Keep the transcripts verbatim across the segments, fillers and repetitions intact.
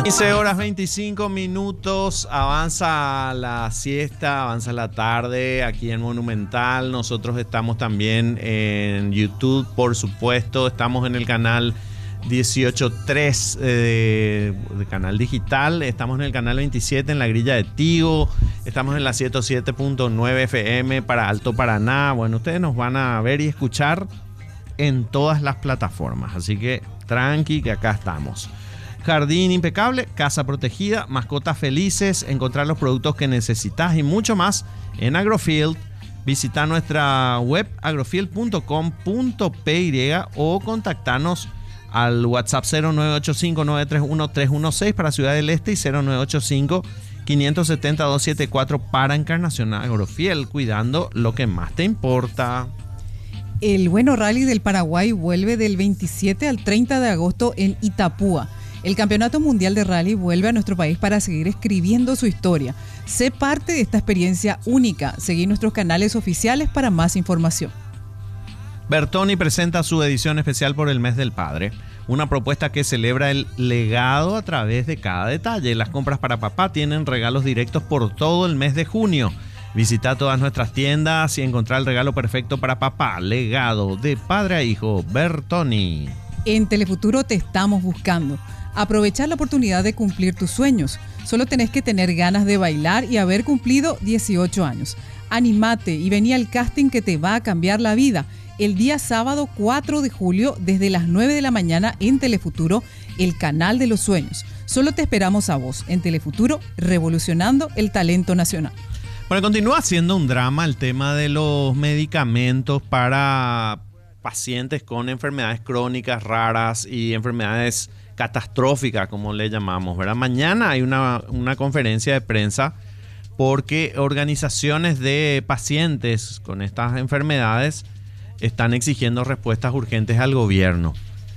quince horas veinticinco minutos, avanza la siesta, avanza la tarde aquí en Monumental. Nosotros estamos también en YouTube, por supuesto, estamos en el canal dieciocho tres eh, de canal digital, estamos en el canal veintisiete en la grilla de Tigo, estamos en la ciento siete punto nueve F M para Alto Paraná. Bueno, ustedes nos van a ver y escuchar en todas las plataformas, así que tranqui que acá estamos. Jardín impecable, casa protegida, mascotas felices, encontrar los productos que necesitas y mucho más en Agrofield. Visita nuestra web agrofield punto com punto p y o contactarnos al WhatsApp cero nueve ocho cinco nueve tres uno tres uno seis para Ciudad del Este y cero nueve ocho cinco cinco siete cero dos siete cuatro para Encarnación. Agrofield, cuidando lo que más te importa. El Bueno Rally del Paraguay vuelve del veintisiete al treinta de agosto en Itapúa. El Campeonato Mundial de Rally vuelve a nuestro país para seguir escribiendo su historia. Sé parte de esta experiencia única. Seguí nuestros canales oficiales para más información. Bertoni presenta su edición especial por el Mes del Padre, una propuesta que celebra el legado a través de cada detalle. Las compras para papá tienen regalos directos por todo el mes de junio. Visita todas nuestras tiendas y encontrar el regalo perfecto para papá. Legado de padre a hijo, Bertoni. En Telefuturo te estamos buscando. Aprovechar la oportunidad de cumplir tus sueños. Solo tenés que tener ganas de bailar y haber cumplido dieciocho años. Animate y vení al casting que te va a cambiar la vida. El día sábado cuatro de julio desde las nueve de la mañana en Telefuturo, el canal de los sueños. Solo te esperamos a vos en Telefuturo, revolucionando el talento nacional. Bueno, continúa siendo un drama el tema de los medicamentos para pacientes con enfermedades crónicas raras y enfermedades catastróficas, como le llamamos, ¿verdad? Mañana hay una, una conferencia de prensa porque organizaciones de pacientes con estas enfermedades están exigiendo respuestas urgentes al gobierno.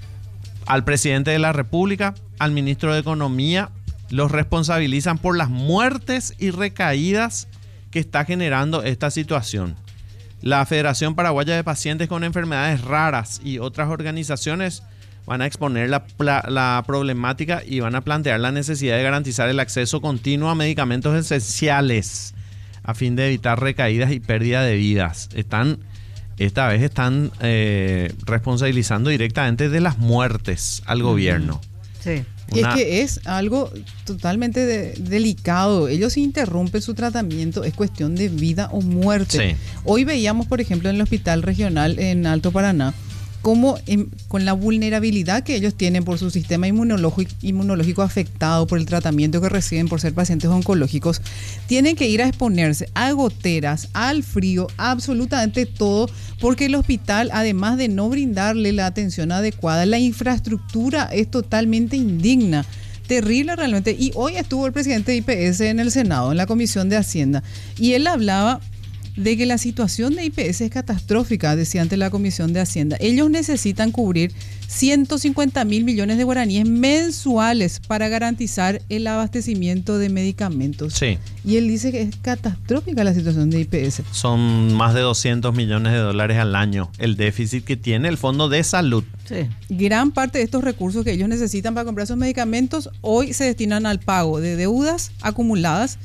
Al presidente de la República, al ministro de Economía, los responsabilizan por las muertes y recaídas que está generando esta situación. La Federación Paraguaya de Pacientes con Enfermedades Raras y otras organizaciones van a exponer la, la problemática y van a plantear la necesidad de garantizar el acceso continuo a medicamentos esenciales a fin de evitar recaídas y pérdida de vidas. Están, esta vez están eh, responsabilizando directamente de las muertes al gobierno. Sí. Y es que es algo totalmente de, delicado. Ellos interrumpen su tratamiento, es cuestión de vida o muerte. Sí. Hoy veíamos, por ejemplo, en el hospital regional en Alto Paraná, cómo en, con la vulnerabilidad que ellos tienen por su sistema inmunológico, inmunológico afectado por el tratamiento que reciben por ser pacientes oncológicos, tienen que ir a exponerse a goteras, al frío, a absolutamente todo, porque el hospital, además de no brindarle la atención adecuada, la infraestructura es totalmente indigna. Terrible realmente. Y hoy estuvo el presidente de I P S en el Senado, en la Comisión de Hacienda, y él hablaba de que la situación de I P S es catastrófica, decía ante la Comisión de Hacienda. Ellos necesitan cubrir ciento cincuenta mil millones de guaraníes mensuales para garantizar el abastecimiento de medicamentos. Sí. Y él dice que es catastrófica la situación de I P S. Son más de doscientos millones de dólares al año el déficit que tiene el Fondo de Salud. Sí. Gran parte de estos recursos que ellos necesitan para comprar esos medicamentos hoy se destinan al pago de deudas acumuladas.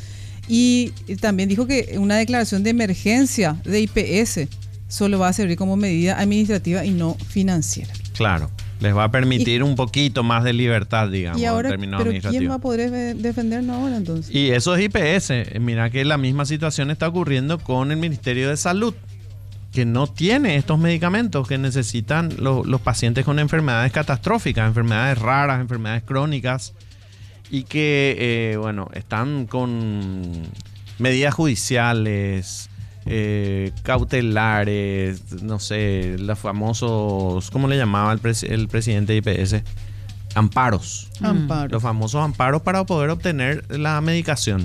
Y también dijo que una declaración de emergencia de I P S solo va a servir como medida administrativa y no financiera. Claro, les va a permitir y, un poquito más de libertad, digamos, y ahora, en términos ¿pero administrativos. quién va a poder defendernos ahora entonces? Y eso es I P S. Mira que la misma situación está ocurriendo con el Ministerio de Salud, que no tiene estos medicamentos que necesitan lo, los pacientes con enfermedades catastróficas, enfermedades raras, enfermedades crónicas, y que, eh, bueno, están con medidas judiciales, eh, cautelares, no sé, los famosos, ¿cómo le llamaba el, pres- el presidente de I P S? Amparos. Amparos. Los famosos amparos para poder obtener la medicación.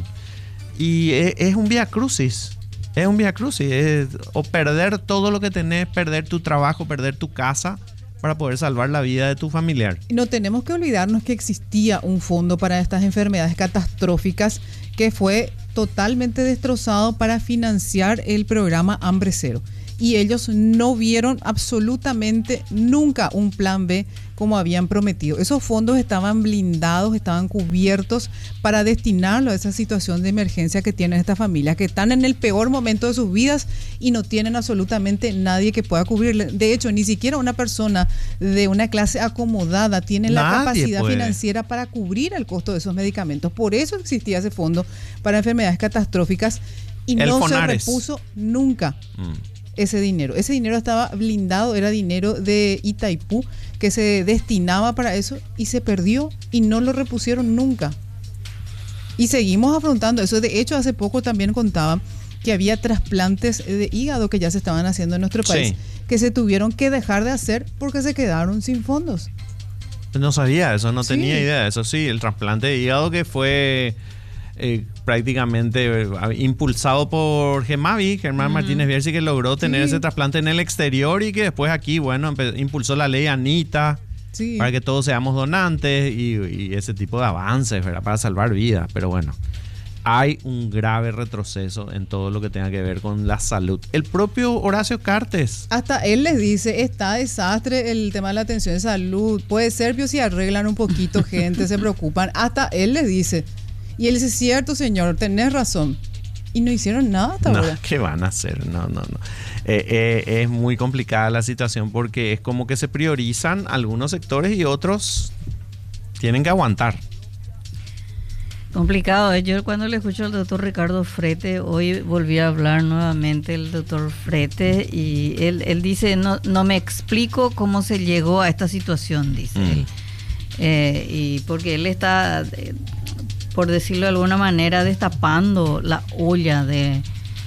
Y es, es un vía crucis. Es un vía crucis. Es, o perder todo lo que tenés, perder tu trabajo, perder tu casa, para poder salvar la vida de tu familiar. No tenemos que olvidarnos que existía un fondo para estas enfermedades catastróficas que fue totalmente destrozado para financiar el programa Hambre Cero. y ellos no vieron absolutamente nunca un plan B como habían prometido. Esos fondos estaban blindados, estaban cubiertos para destinarlo a esa situación de emergencia que tienen estas familias, que están en el peor momento de sus vidas y no tienen absolutamente nadie que pueda cubrirle. De hecho, ni siquiera una persona de una clase acomodada tiene la Nadie capacidad puede. financiera para cubrir el costo de esos medicamentos. Por eso existía ese fondo para enfermedades catastróficas y El no Fonares. se repuso nunca. Mm. Ese dinero. Ese dinero estaba blindado, era dinero de Itaipú que se destinaba para eso y se perdió y no lo repusieron nunca. Y seguimos afrontando eso. De hecho, hace poco también contaban que había trasplantes de hígado que ya se estaban haciendo en nuestro país, Sí. que se tuvieron que dejar de hacer porque se quedaron sin fondos. No sabía eso, no Sí. tenía idea de eso. Sí, el trasplante de hígado que fue eh, prácticamente eh, impulsado por Gemavi, Germán Ujú. Martínez Bierzi, que logró tener Sí. ese trasplante en el exterior y que después aquí, bueno, empe- impulsó la ley Anita Sí. para que todos seamos donantes y, y ese tipo de avances, ¿verdad? Para salvar vidas. Pero bueno, hay un grave retroceso en todo lo que tenga que ver con la salud. El propio Horacio Cartes. Hasta él les dice, está desastre el tema de la atención de salud. Puede ser, pero si arreglan un poquito, gente, se preocupan. Hasta él les dice. Y él dice, cierto, señor, tenés razón. Y no hicieron nada hasta No, ahora. ¿qué van a hacer? No, no, no. Eh, eh, es muy complicada la situación porque es como que se priorizan algunos sectores y otros tienen que aguantar. Complicado, ¿eh? Yo cuando le escucho al doctor Ricardo Frete, hoy volví a hablar nuevamente el doctor Frete y él, él dice, no, no me explico cómo se llegó a esta situación, dice Mm. él. Eh, y porque él está, eh, por decirlo de alguna manera, destapando la olla de,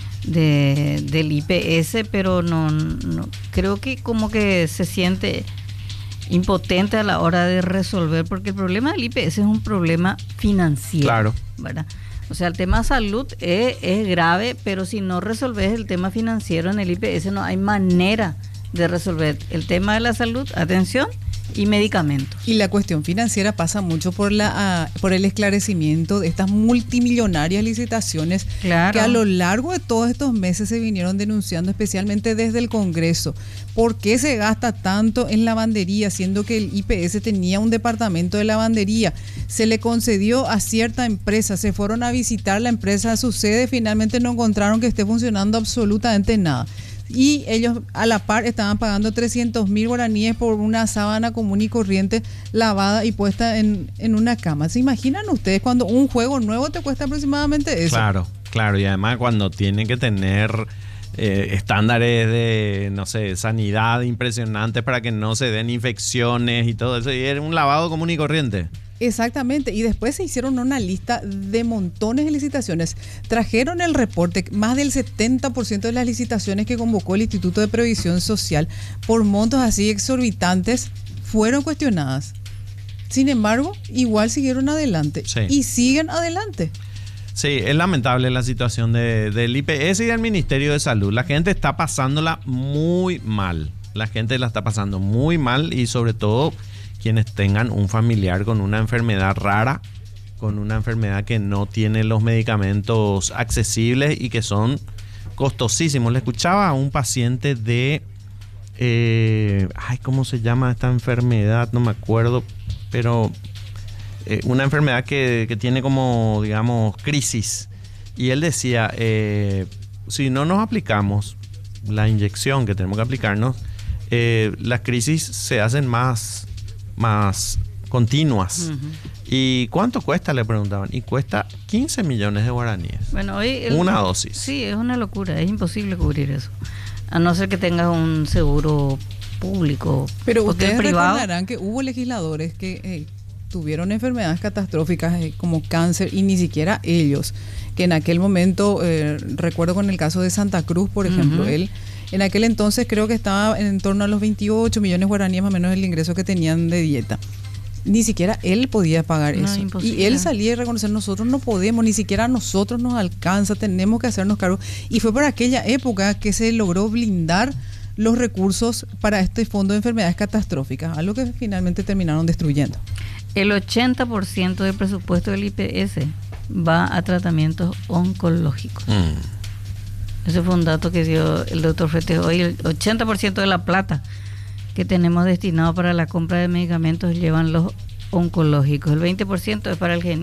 de del I P S, pero no, no creo que como que se siente impotente a la hora de resolver, porque el problema del I P S es un problema financiero, Claro. ¿verdad? O sea, el tema salud es, es grave, pero si no resolves el tema financiero en el I P S no hay manera de resolver el tema de la salud, atención, y medicamentos. Y la cuestión financiera pasa mucho por la ah, por el esclarecimiento de estas multimillonarias licitaciones Claro. que a lo largo de todos estos meses se vinieron denunciando, especialmente desde el Congreso. ¿Por qué se gasta tanto en lavandería, siendo que el I P S tenía un departamento de lavandería? Se le concedió a cierta empresa, se fueron a visitar la empresa a su sede, finalmente no encontraron que esté funcionando absolutamente nada. Y ellos a la par estaban pagando trescientos mil guaraníes por una sábana común y corriente lavada y puesta en, en una cama. ¿Se imaginan ustedes cuando un juego nuevo te cuesta aproximadamente eso? Claro, claro. Y además cuando tienen que tener eh, estándares de, no sé, sanidad impresionantes para que no se den infecciones y todo eso. Y era un lavado común y corriente. Exactamente, y después se hicieron una lista de montones de licitaciones. Trajeron el reporte, más del setenta por ciento de las licitaciones que convocó el Instituto de Previsión Social por montos así exorbitantes fueron cuestionadas. Sin embargo, igual siguieron adelante Sí. y siguen adelante. Sí, es lamentable la situación de, del I P S y del Ministerio de Salud. La gente está pasándola muy mal. La gente la está pasando muy mal y sobre todo quienes tengan un familiar con una enfermedad rara, con una enfermedad que no tiene los medicamentos accesibles y que son costosísimos. Le escuchaba a un paciente de... Eh, ay, ¿cómo se llama esta enfermedad? No me acuerdo, pero... Eh, una enfermedad que, que tiene como, digamos, crisis. Y él decía, eh, si no nos aplicamos la inyección que tenemos que aplicarnos, eh, las crisis se hacen más... más continuas. Uh-huh. ¿Y cuánto cuesta? Le preguntaban. Y cuesta quince millones de guaraníes. Bueno, hoy el, una dosis. Sí, es una locura, es imposible cubrir eso. A no ser que tengas un seguro público. Pero porque ustedes el privado, recordarán que hubo legisladores que eh, tuvieron enfermedades catastróficas eh, como cáncer y ni siquiera ellos, que en aquel momento, eh, recuerdo con el caso de Santa Cruz, por ejemplo, Uh-huh. él en aquel entonces creo que estaba en torno a los veintiocho millones de guaraníes más o menos el ingreso que tenían de dieta. Ni siquiera él podía pagar No, eso. imposible. Y él salía y reconocer, nosotros no podemos, ni siquiera a nosotros nos alcanza, tenemos que hacernos cargo. Y fue por aquella época que se logró blindar los recursos para este fondo de enfermedades catastróficas, algo que finalmente terminaron destruyendo. el ochenta por ciento del presupuesto del I P S va a tratamientos oncológicos. Mm. Ese fue un dato que dio el doctor Fretes hoy. El ochenta por ciento de la plata que tenemos destinado para la compra de medicamentos llevan los oncológicos. El veinte por ciento es para el